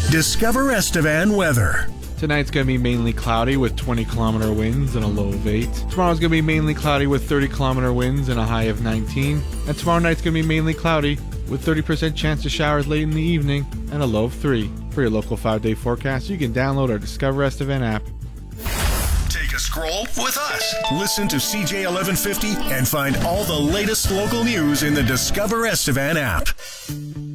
Discover Estevan weather. Tonight's going to be mainly cloudy with 20-kilometer winds and a low of 8. Tomorrow's going to be mainly cloudy with 30-kilometer winds and a high of 19. And tomorrow night's going to be mainly cloudy with 30% chance of showers late in the evening and a low of 3. For your local 5-day forecast, you can download our Discover Estevan app. Take a scroll with us. Listen to CJ 1150 and find all the latest local news in the Discover Estevan app.